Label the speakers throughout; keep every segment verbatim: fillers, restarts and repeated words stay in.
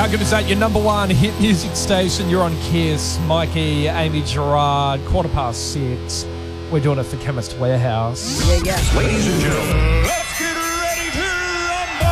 Speaker 1: Good is that your number one hit music station? You're on Kiss. Mikey, Amy Gerard, quarter past six. We're doing it for Chemist Warehouse.
Speaker 2: Yeah, yeah.
Speaker 3: Ladies and gentlemen,
Speaker 4: Let's get ready to rumble!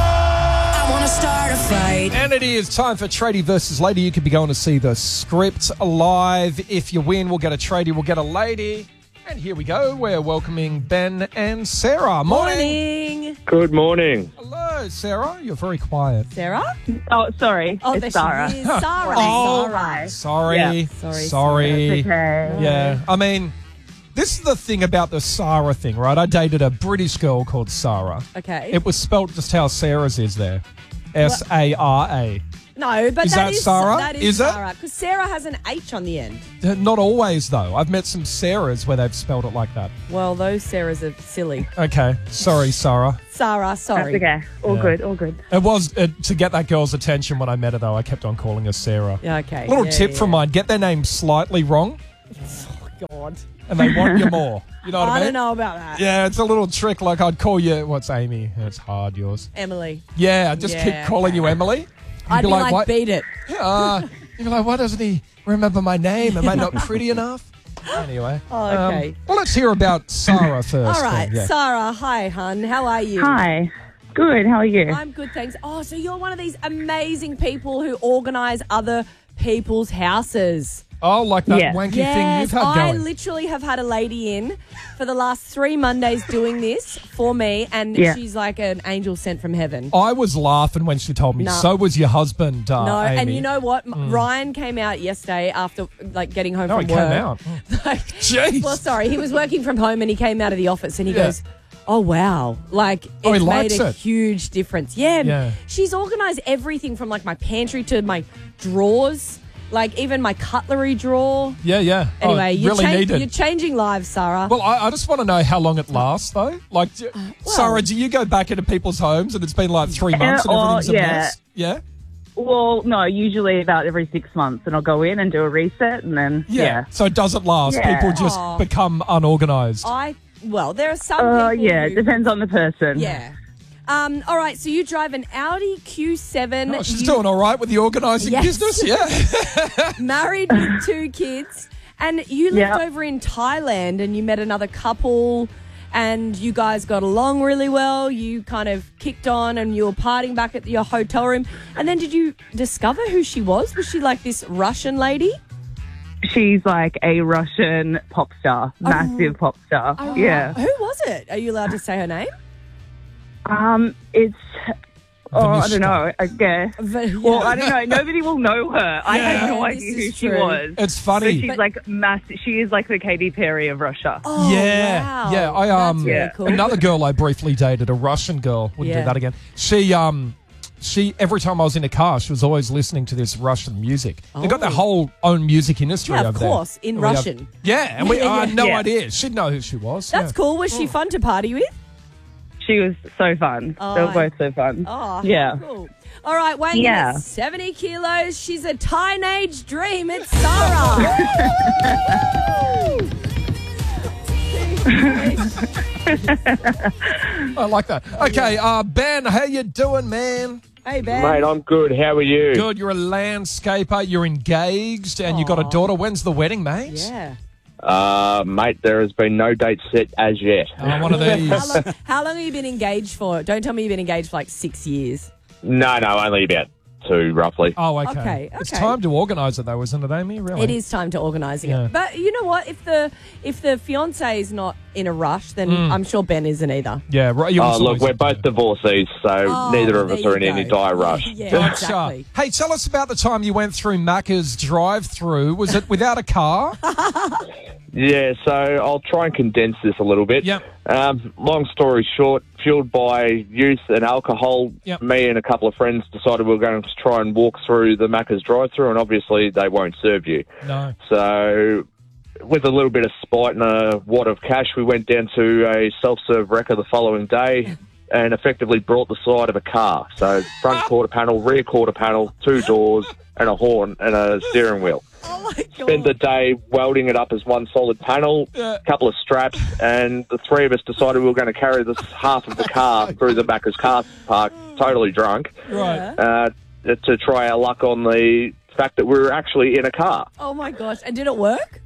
Speaker 4: I want to start a fight.
Speaker 1: And it is time for Tradie versus Lady. You could be going to see the script live. If you win, we'll get a tradie, we'll get a lady. And here we go. We're welcoming Ben and Sarah. Morning.
Speaker 2: Morning.
Speaker 5: Good morning.
Speaker 1: Hello, Sarah. You're very quiet.
Speaker 2: Sarah?
Speaker 5: Oh, sorry.
Speaker 2: Oh, there
Speaker 5: it's Sarah.
Speaker 2: she is. Sarah.
Speaker 1: Oh,
Speaker 2: Sarah.
Speaker 1: Sorry.
Speaker 5: Yeah.
Speaker 2: Sorry,
Speaker 1: Sorry.
Speaker 5: It's okay.
Speaker 1: Yeah. I mean, this is the thing about the Sarah thing, right? I dated a British girl called Sarah.
Speaker 2: Okay.
Speaker 1: It was spelt just how Sarah's is there. S A R A.
Speaker 2: no, but
Speaker 1: Is
Speaker 2: that
Speaker 1: that
Speaker 2: is
Speaker 1: Sarah?
Speaker 2: That is,
Speaker 1: Is it?
Speaker 2: Sarah. Because Sarah has an H on the end.
Speaker 1: Not always, though. I've met some Sarahs where they've spelled it like that.
Speaker 2: Well, those Sarahs are silly.
Speaker 1: Okay. Sorry, Sarah.
Speaker 2: Sarah, sorry.
Speaker 5: That's okay. All
Speaker 1: Yeah.
Speaker 5: good, all good.
Speaker 1: It was uh, to get that girl's attention when I met her, though. I kept on calling her Sarah.
Speaker 2: Yeah, okay.
Speaker 1: Little
Speaker 2: Yeah,
Speaker 1: tip
Speaker 2: yeah.
Speaker 1: from mine. Get their name slightly wrong,
Speaker 2: Oh, God.
Speaker 1: and they want you more. You know what I,
Speaker 2: I
Speaker 1: mean?
Speaker 2: don't know about that.
Speaker 1: Yeah, it's a little trick. Like I'd call you, what's Amy? It's hard, yours.
Speaker 2: Emily.
Speaker 1: Yeah, I just
Speaker 2: Yeah,
Speaker 1: keep calling
Speaker 2: okay.
Speaker 1: you Emily.
Speaker 2: I'd
Speaker 1: You'd
Speaker 2: be like,
Speaker 1: what?
Speaker 2: beat it.
Speaker 1: Uh, you'd be like, why doesn't he remember my name? Am I not pretty enough? Anyway.
Speaker 2: Oh,
Speaker 1: um,
Speaker 2: okay.
Speaker 1: well, let's hear about Sarah first.
Speaker 2: All right.
Speaker 1: then, yeah.
Speaker 2: Sarah, hi, hun. How are you?
Speaker 5: Hi. Good, how are you?
Speaker 2: I'm good, thanks. Oh, so you're one of these amazing people who organise other people's houses.
Speaker 1: Oh, like that
Speaker 5: Yeah.
Speaker 1: wanky thing
Speaker 2: Yes,
Speaker 1: you've had
Speaker 2: I
Speaker 1: going.
Speaker 2: literally have had a lady in for the last three Mondays doing this for me, and
Speaker 5: Yeah.
Speaker 2: she's like an angel sent from heaven.
Speaker 1: I was laughing when she told me.
Speaker 2: No.
Speaker 1: So was your husband, uh,
Speaker 2: No,
Speaker 1: Amy.
Speaker 2: and you know what? M Ryan came out yesterday after like getting home
Speaker 1: No,
Speaker 2: from
Speaker 1: he
Speaker 2: work.
Speaker 1: came out.
Speaker 2: Like,
Speaker 1: Jeez.
Speaker 2: well, sorry, he was working from home and he came out of the office and he
Speaker 1: Yeah.
Speaker 2: goes, "Oh wow!" Like it's
Speaker 1: Oh, he
Speaker 2: made
Speaker 1: likes
Speaker 2: a
Speaker 1: it.
Speaker 2: huge difference. Yeah, and
Speaker 1: Yeah.
Speaker 2: she's organised everything from like my pantry to my drawers, like even my cutlery drawer.
Speaker 1: Yeah, yeah.
Speaker 2: Anyway,
Speaker 1: oh,
Speaker 2: you're,
Speaker 1: really
Speaker 2: chan-
Speaker 1: needed.
Speaker 2: you're changing lives, Sarah.
Speaker 1: Well, I, I just want to know how long it lasts, though. Like, do,
Speaker 2: well-
Speaker 1: Sarah, do you go back into people's homes and it's been like three months and
Speaker 5: or-
Speaker 1: everything's a
Speaker 5: yeah.
Speaker 1: mess? Yeah?
Speaker 5: Well, no, usually about every six months, and I'll go in and do a reset, and then, yeah.
Speaker 1: So it doesn't last.
Speaker 5: Yeah.
Speaker 1: People just
Speaker 2: Aw.
Speaker 1: become unorganised.
Speaker 2: I well, there are some
Speaker 5: Uh,
Speaker 2: people.
Speaker 5: yeah,
Speaker 2: who-
Speaker 5: it depends on the person.
Speaker 2: Yeah. Um, all right, so you drive an Audi Q seven.
Speaker 1: Oh, she's
Speaker 2: you
Speaker 1: doing all right with the organising
Speaker 2: Yes.
Speaker 1: business. Yeah.
Speaker 2: married with two kids, and you lived
Speaker 5: Yep.
Speaker 2: over in Thailand, and you met another couple, and you guys got along really well. You kind of kicked on, and you were partying back at your hotel room. And then, did you discover who she was? Was she like this Russian lady?
Speaker 5: She's like a Russian pop star, massive pop star.
Speaker 2: Oh,
Speaker 5: yeah.
Speaker 2: Who was it? Are you allowed to say her name?
Speaker 5: Um, it's, oh, I don't
Speaker 1: Vanishka.
Speaker 5: know, I guess.
Speaker 2: V-
Speaker 5: Well, I don't know. Nobody will know her. I
Speaker 1: Yeah.
Speaker 5: had no
Speaker 2: Yeah,
Speaker 5: idea
Speaker 2: this
Speaker 5: who
Speaker 2: is
Speaker 5: she
Speaker 2: true.
Speaker 5: was.
Speaker 1: It's
Speaker 5: But
Speaker 1: funny.
Speaker 5: she's like massive. She is like the Katy Perry of Russia.
Speaker 2: Oh,
Speaker 1: yeah.
Speaker 2: wow.
Speaker 1: Yeah. I um
Speaker 2: That's really
Speaker 5: Yeah.
Speaker 2: cool.
Speaker 1: another girl I briefly dated, a Russian girl, wouldn't
Speaker 2: Yeah.
Speaker 1: do that again. She um she every time I was in a car, she was always listening to this Russian music. They got their
Speaker 2: Oh.
Speaker 1: whole own music industry
Speaker 2: Yeah, of
Speaker 1: over there.
Speaker 2: course, in
Speaker 1: And we have-
Speaker 2: Russian.
Speaker 1: yeah, and we
Speaker 2: Yeah,
Speaker 1: I had
Speaker 2: yeah.
Speaker 1: no
Speaker 5: Yeah.
Speaker 1: idea. She'd know who she was.
Speaker 2: That's
Speaker 1: yeah.
Speaker 2: cool. Was she fun to party with?
Speaker 5: She was so fun.
Speaker 2: Oh,
Speaker 5: they were
Speaker 2: I-
Speaker 5: both so fun.
Speaker 2: Oh,
Speaker 5: yeah.
Speaker 2: cool. All right, weighing
Speaker 5: Yeah.
Speaker 2: in at seventy kilos. She's a teenage dream. It's Sarah.
Speaker 1: I like that. Okay, uh, Ben, how you doing, man?
Speaker 2: Hey, Ben.
Speaker 6: Mate, I'm good. How are you?
Speaker 1: Good. You're a landscaper. You're engaged, and you got a
Speaker 2: Aw.
Speaker 1: daughter. When's the wedding, mate?
Speaker 2: Yeah.
Speaker 6: Uh, mate, there has been no date set as yet.
Speaker 1: Oh, one of these.
Speaker 2: How long, how long have you been engaged for? Don't tell me you've been engaged for like six years.
Speaker 6: No, no, only about two, roughly.
Speaker 1: Oh, okay.
Speaker 2: Okay,
Speaker 1: It's
Speaker 2: okay.
Speaker 1: time to organise it, though, isn't it, Amy? Really?
Speaker 2: It is time to organising
Speaker 1: Yeah.
Speaker 2: it. But you know what? If the if the fiance is not in a rush, then
Speaker 1: Mm.
Speaker 2: I'm sure Ben isn't either.
Speaker 1: Yeah, right. You
Speaker 6: Oh,
Speaker 1: always
Speaker 6: look, we're
Speaker 1: have to
Speaker 6: both
Speaker 1: do it.
Speaker 6: divorcees, so
Speaker 2: Oh,
Speaker 6: neither of
Speaker 2: there
Speaker 6: us
Speaker 2: you
Speaker 6: are in any
Speaker 2: go.
Speaker 6: dire rush.
Speaker 2: Yeah,
Speaker 1: Gotcha.
Speaker 2: exactly.
Speaker 1: Hey, tell us about the time you went through Macca's drive-through. Was it without a car?
Speaker 6: Yeah, so I'll try and condense this a little bit.
Speaker 1: Yep.
Speaker 6: Um, long story short, fueled by youth and alcohol,
Speaker 1: Yep.
Speaker 6: me and a couple of friends decided we were going to try and walk through the Macca's drive-through, and obviously they won't serve you.
Speaker 1: No.
Speaker 6: So, with a little bit of spite and a wad of cash, we went down to a self-serve wrecker the following day and effectively brought the side of a car. So, front quarter panel, rear quarter panel, two doors, and a horn and a steering wheel.
Speaker 2: Oh my god!
Speaker 6: Spent the day welding it up as one solid panel, a
Speaker 1: Yeah.
Speaker 6: couple of straps, and the three of us decided we were going to carry this half of the car through the Macca's car park, totally drunk.
Speaker 1: Right.
Speaker 6: Uh, to try our luck on the fact that we were actually in a car.
Speaker 2: Oh my gosh! And did it work?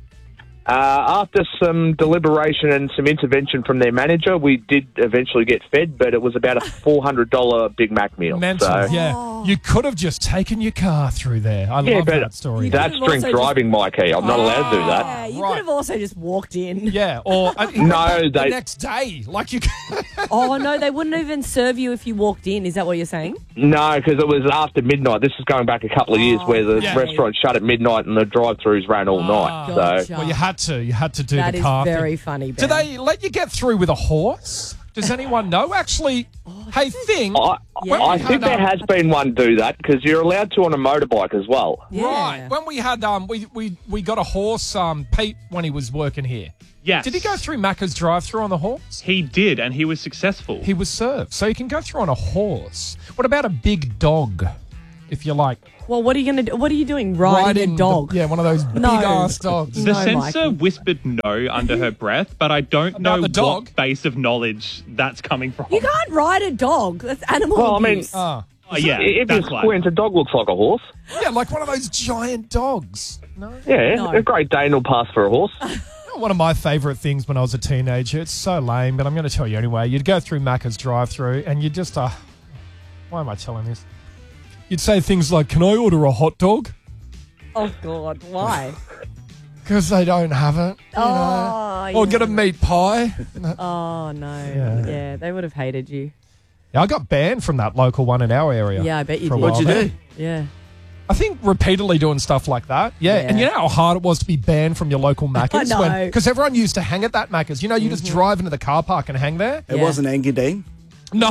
Speaker 6: Uh, after some deliberation and some intervention from their manager, we did eventually get fed, but it was about a four hundred dollars Big Mac meal.
Speaker 1: Mental,
Speaker 6: so.
Speaker 1: yeah. You could have just taken your car through there. I
Speaker 6: Yeah,
Speaker 1: love
Speaker 6: but
Speaker 1: that story.
Speaker 2: You
Speaker 6: That's
Speaker 2: could have
Speaker 6: drink
Speaker 2: also
Speaker 6: driving, Mikey. I'm not allowed to do that.
Speaker 2: Yeah, you
Speaker 1: right.
Speaker 2: could have also just walked in.
Speaker 1: Yeah, or uh,
Speaker 6: No,
Speaker 1: the
Speaker 6: they-
Speaker 1: next day. Like you
Speaker 2: Oh no, they wouldn't even serve you if you walked in. Is that what you're saying?
Speaker 6: No, because it was after midnight. This is going back a couple of years where the
Speaker 1: yeah.
Speaker 6: restaurant shut at midnight and the drive-thrus ran all night.
Speaker 2: Ah, Gotcha.
Speaker 6: So
Speaker 1: Well, you had to. You had to do
Speaker 2: That
Speaker 1: the
Speaker 2: is
Speaker 1: car
Speaker 2: very
Speaker 1: thing.
Speaker 2: funny,
Speaker 1: Do
Speaker 2: Ben.
Speaker 1: they let you get through with a horse? Does anyone know? Actually, hey, thing.
Speaker 6: I,
Speaker 2: Yeah.
Speaker 6: I think there has been one do that because you're allowed to on a motorbike as well.
Speaker 2: Yeah.
Speaker 1: Right. When we had um we, we, we got a horse, um Pete, when he was working here.
Speaker 3: Yes.
Speaker 1: Did he go through Macca's drive through on the horse?
Speaker 3: He did, and he was successful.
Speaker 1: He was served. So you can go through on a horse. What about a big dog? If you like
Speaker 2: Well, what are you gonna do? What are you doing? Riding, a
Speaker 1: the-
Speaker 2: dog?
Speaker 1: yeah, one of those
Speaker 2: No.
Speaker 1: big ass dogs.
Speaker 3: the
Speaker 2: No,
Speaker 3: censor
Speaker 2: Mikey.
Speaker 3: whispered no under her breath, but I don't
Speaker 1: About
Speaker 3: know
Speaker 1: the dog?
Speaker 3: what base of knowledge that's coming from.
Speaker 2: You can't ride a dog. That's animal
Speaker 6: Well, I mean-
Speaker 2: abuse.
Speaker 1: Ah.
Speaker 3: Oh, yeah,
Speaker 6: If
Speaker 3: that's
Speaker 6: you
Speaker 3: why.
Speaker 6: squint, a dog looks like a horse.
Speaker 1: Yeah, like one of those giant dogs. No.
Speaker 6: Yeah,
Speaker 2: No.
Speaker 6: a Great Dane will pass for a horse.
Speaker 1: One of my favourite things when I was a teenager, it's so lame, but I'm going to tell you anyway. You'd go through Macca's drive-through and you'd just, uh, why am I telling this? You'd say things like, can I order a hot dog?
Speaker 2: Oh God, why?
Speaker 1: Because they don't have it. You
Speaker 2: Oh,
Speaker 1: know? Or
Speaker 2: yeah.
Speaker 1: get a meat pie.
Speaker 2: Oh no.
Speaker 1: Yeah.
Speaker 2: Yeah. they would have hated you.
Speaker 1: Yeah, I got banned from that local one in our area.
Speaker 2: Yeah, I bet you
Speaker 1: for a
Speaker 2: did.
Speaker 1: while
Speaker 2: What'd
Speaker 1: there.
Speaker 7: do?
Speaker 2: Yeah.
Speaker 1: I think repeatedly doing stuff like that. Yeah.
Speaker 2: Yeah.
Speaker 1: And you know how hard it was to be banned from your local Macca's?
Speaker 2: I know.
Speaker 1: Because everyone used to hang at that Macca's. You know, you just drive into the car park and hang there.
Speaker 7: It
Speaker 2: Yeah.
Speaker 7: wasn't Engadine.
Speaker 1: No.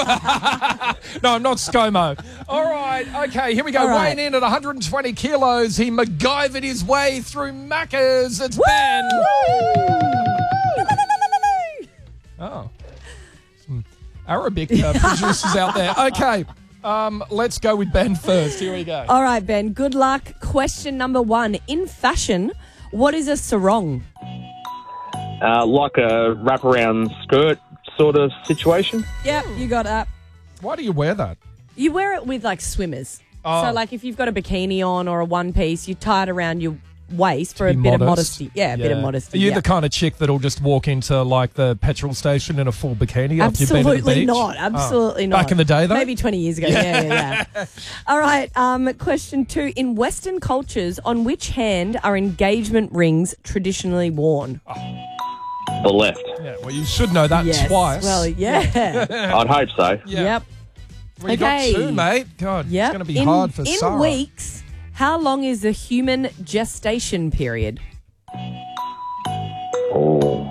Speaker 1: No, I'm not ScoMo. All right. Okay, here we go.
Speaker 2: All right.
Speaker 1: Weighing in at one hundred twenty kilos. He MacGyvered his way through Macca's. It's Ben. Oh. Some Arabic uh, producers out there. Okay. Um, let's go with Ben first. Here we go.
Speaker 2: All right, Ben. Good luck. Question number one. In fashion, what is a sarong?
Speaker 6: Uh, like a wraparound skirt sort of situation.
Speaker 2: Yep, you got that.
Speaker 1: Why do you wear that?
Speaker 2: You wear it with like swimmers.
Speaker 1: Oh.
Speaker 2: So like if you've got a bikini on or a one piece, you tie it around your waist for a
Speaker 1: Be
Speaker 2: bit of
Speaker 1: modest.
Speaker 2: modesty. Yeah, a bit of modesty.
Speaker 1: Are you
Speaker 2: yeah.
Speaker 1: the kind of chick that'll just walk into like the petrol station in a full bikini after you've been to the
Speaker 2: Absolutely
Speaker 1: beach?
Speaker 2: not. Absolutely
Speaker 1: Oh.
Speaker 2: not.
Speaker 1: Back in the day, though?
Speaker 2: Maybe twenty years ago. Yeah, yeah, yeah. All right. Um, question two. In Western cultures, on which hand are engagement rings traditionally worn?
Speaker 6: The left.
Speaker 1: Yeah, well, you should know that
Speaker 2: Yes.
Speaker 1: twice.
Speaker 2: Well, yeah.
Speaker 6: I'd hope so.
Speaker 1: yeah.
Speaker 2: Yep.
Speaker 1: Well, you got
Speaker 2: Okay.
Speaker 1: two, mate. God,
Speaker 2: Yep.
Speaker 1: it's going to be
Speaker 2: in,
Speaker 1: hard for
Speaker 2: In
Speaker 1: Sarah.
Speaker 2: weeks, how long is the human gestation period?
Speaker 6: Oh.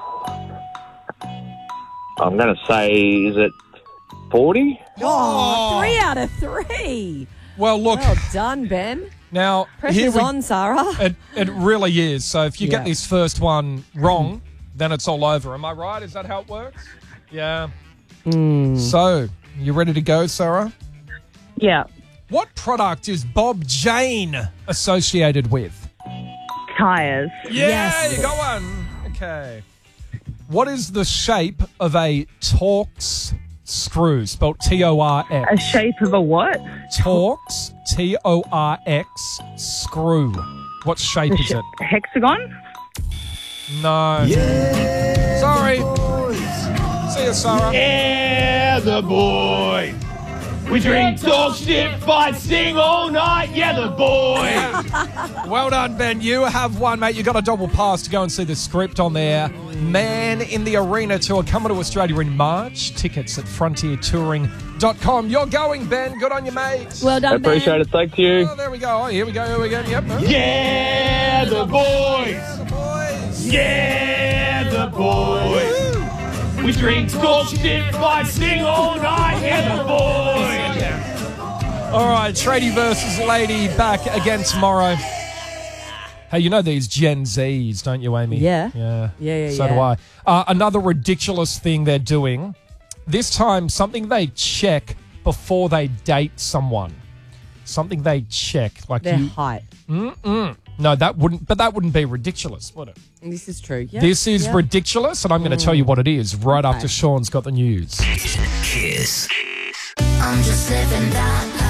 Speaker 6: I'm going to say, is it forty?
Speaker 2: Oh, three out of three.
Speaker 1: Well, look,
Speaker 2: Well done, Ben.
Speaker 1: now here
Speaker 2: Pressure's
Speaker 1: we,
Speaker 2: on, Sarah.
Speaker 1: It, it really is. So if you
Speaker 2: Yeah.
Speaker 1: get this first one wrong, then it's all over. Am I right? Is that how it works? Yeah.
Speaker 2: Hmm.
Speaker 1: So, you ready to go, Sarah?
Speaker 5: Yeah.
Speaker 1: What product is Bob Jane associated with?
Speaker 5: Tires.
Speaker 1: Yeah,
Speaker 2: Yes.
Speaker 1: you got one. Okay. What is the shape of a Torx screw? Spelled T O R
Speaker 5: A
Speaker 1: X.
Speaker 5: shape of a what?
Speaker 1: Torx, T O R X, screw. What shape is it?
Speaker 5: Hexagon?
Speaker 1: No. Sorry. See you, Sarah.
Speaker 8: Yeah, the boys. We drink dog shit, fight, sing all night. Yeah, the boys.
Speaker 1: Well done, Ben. You have one, mate. You got a double pass to go and see the script on there. Man in the Arena tour coming to Australia in March. Tickets at frontier touring dot com. You're going, Ben. Good on you, mate.
Speaker 2: Well
Speaker 6: I
Speaker 2: done,
Speaker 6: appreciate
Speaker 2: Ben.
Speaker 6: it. Thank you.
Speaker 1: Oh, there we go. Oh, here we go. Here we go. Yep.
Speaker 8: Yeah, the boys.
Speaker 1: The boys.
Speaker 8: Yeah, the boys. We drink dog shit, fight, sing all night. Yeah, the boys.
Speaker 1: All right, Tradie versus Lady back again tomorrow. Hey, you know these Gen Zs, don't you, Amy?
Speaker 2: Yeah.
Speaker 1: Yeah.
Speaker 2: Yeah, yeah,
Speaker 1: So
Speaker 2: yeah.
Speaker 1: do I. Uh, another ridiculous thing they're doing, this time something they check before they date someone. Something they check. Like
Speaker 2: Their
Speaker 1: you.
Speaker 2: height.
Speaker 1: No, that wouldn't, but that wouldn't be ridiculous, would it?
Speaker 2: This is true. Yeah.
Speaker 1: This is
Speaker 2: yeah.
Speaker 1: ridiculous, and I'm going to tell you what it is right after
Speaker 2: Okay.
Speaker 1: Sean's got the news.
Speaker 9: Kiss. I'm just living that life. We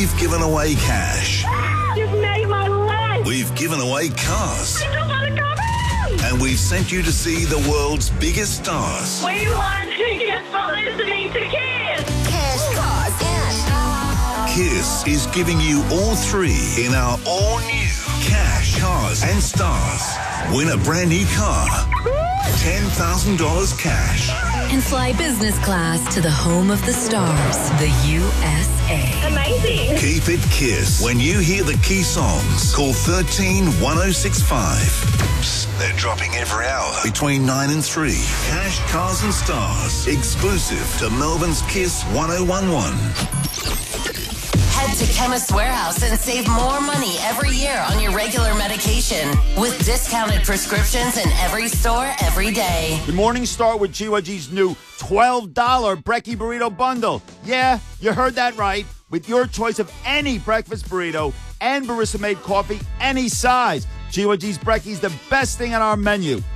Speaker 7: We've given away cash.
Speaker 9: You've made my life.
Speaker 7: We've given away cars.
Speaker 9: I just want to come in.
Speaker 7: And we've sent you to see the world's biggest stars.
Speaker 9: We want tickets for listening to Kiss.
Speaker 4: Cash, cars, and
Speaker 7: Kiss is giving you all three in our all-new Cash, Cars and Stars. Win a brand new car. ten thousand dollars cash.
Speaker 10: And fly business class to the home of the stars, the U S A.
Speaker 9: Amazing.
Speaker 7: Keep it Kiss. When you hear the key songs, call thirteen one oh six five. Psst, they're dropping every hour between nine and three. Cash, Cars and Stars. Exclusive to Melbourne's Kiss one oh one one.
Speaker 10: Head to Chemist Warehouse and save more money every year on your regular medication with discounted prescriptions in every store every day.
Speaker 11: Good morning, start with G Y G's new twelve dollars Brekkie Burrito Bundle. Yeah, you heard that right. With your choice of any breakfast burrito and barista-made coffee, any size. G Y G's Brekkie's the best thing on our menu.